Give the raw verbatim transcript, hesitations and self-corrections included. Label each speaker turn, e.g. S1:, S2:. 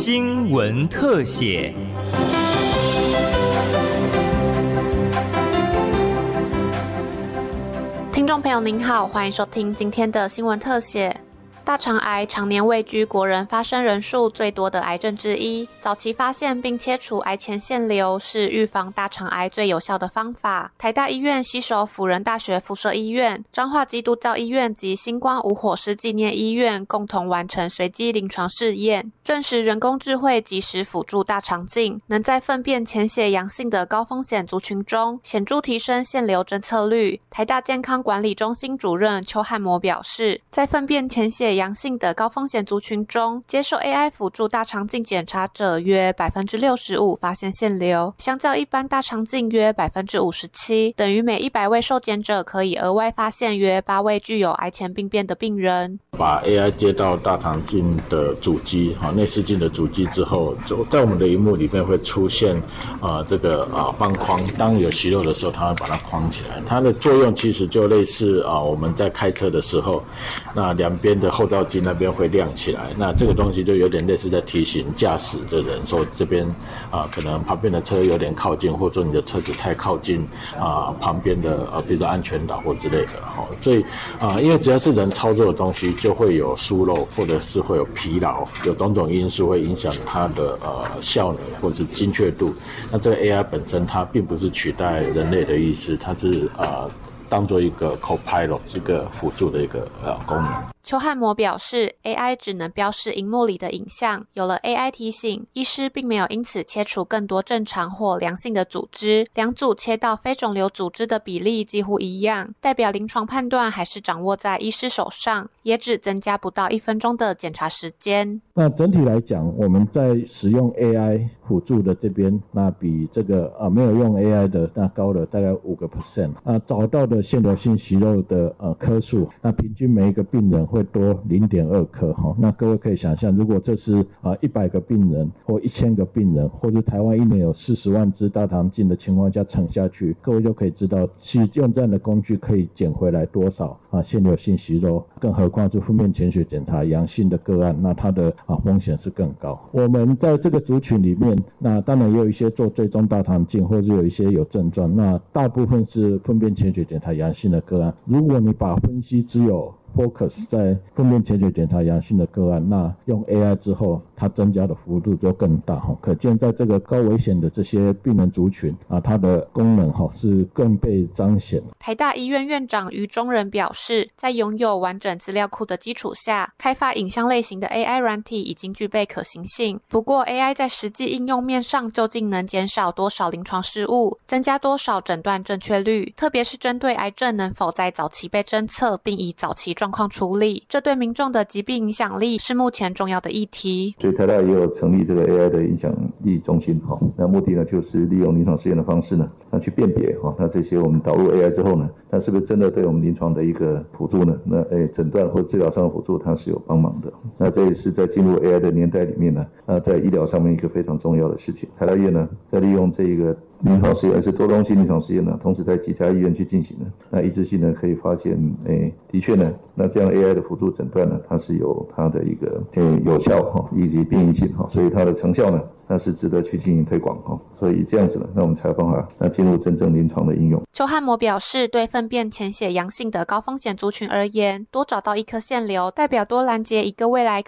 S1: 新闻特写。
S2: 听众朋友您好，欢迎收听今天的新闻特写。大肠癌常年位居国人发生人数最多的癌症之一，早期发现并切除癌前腺瘤是预防大肠癌最有效的方法。台大医院携手辅仁大学附设医院、彰化基督教医院及星光无火师纪念医院共同完成随机临床试验，证实人工智慧及时辅助大肠镜，能在粪便潜血阳性的高风险族群中显著提升腺瘤侦测率。台大健康管理中心主任邱汉模表示，在粪便潜血阳性的高风险族群中，接受 A I 辅助大肠镜检查者约 百分之六十五 发现腺瘤，相较一般大肠镜约 百分之五十七， 等于每一百位受检者可以额外发现约八位具有癌前病变的病人。
S3: 把 A I 接到大肠镜的主机内视镜的主机之后，在我们的萤幕里面会出现呃这个啊方框，当有息肉的时候它会把它框起来。它的作用其实就类似啊我们在开车的时候，那两边的后照镜那边会亮起来，那这个东西就有点类似在提醒驾驶的人说这边啊可能旁边的车有点靠近，或者说你的车子太靠近啊旁边的啊比如说安全岛或之类的。好，所以啊因为只要是人操作的东西就会有疏漏，或者是会有疲劳，有种种因素会影响它的呃效能或是精确度。那这个 A I 本身它并不是取代人类的意思，它是呃当做一个 co-pilot 一个辅助的一个呃功能。
S2: 邱汉模表示 A I 只能标示萤幕里的影像，有了 A I 提醒，医师并没有因此切除更多正常或良性的组织，两组切到非肿瘤组织的比例几乎一样，代表临床判断还是掌握在医师手上，也只增加不到一分钟的检查时间。
S4: 那整体来讲，我们在使用 A I 辅助的这边，那比这个啊没有用 A I 的那高了大概 百分之五。 啊找到的腺瘤性息肉的呃颗数，那平均每一个病人会多 零点二 颗哈。那各位可以想象，如果这是啊一百个病人或一千个病人，或者台湾一年有四十万支大肠镜的情况下乘下去，各位就可以知道，其实用这样的工具可以捡回来多少啊腺瘤性息肉，更何况是粪便潜血检查阳性的个案，那它的啊风险是更高。我们在这个族群里面，那当然也有一些做追踪大肠镜，或者有一些有症状，那大部分是粪便潜血检查阳性的个案。如果你把分析只有focus 在粪便潜血检查阳性的个案，那用 A I 之后，它增加的幅度就更大。可见在这个高危险的这些病人族群啊，它的功能是更被彰显。
S2: 台大医院院长于中仁表示，在拥有完整资料库的基础下，开发影像类型的 A I 软体已经具备可行性。不过 A I 在实际应用面上究竟能减少多少临床失误，增加多少诊断正确率，特别是针对癌症能否在早期被侦测并以早期状况处理，这对民众的疾病影响力是目前重要的议题。
S5: 所以台大也有成立这个 A I 的影响力中心，那目的呢就是利用临床实验的方式呢，那去辨别那这些我们导入 A I 之后呢，那是不是真的对我们临床的一个辅助呢？那诶诊断或治疗上的辅助它是有帮忙的。那这也是在进入 A I 的年代里面呢，那在医疗上面一个非常重要的事情。台大医院呢在利用这个临床实验是多中心临床实验呢，同时在几家医院去进行的，那一致性呢可以发现，诶的确呢，那这样 A I 的辅助诊断呢，它是有它的一个诶有效哈以及便宜性哈，所以它的成效呢，那是值得去进行推广哈。所以这样子呢，那我们才有办法那进入真正临床的应用。
S2: 邱汉模表示，对粪便潜血阳性的高风险族群而言，多找到一颗腺瘤，代表多拦截一个未来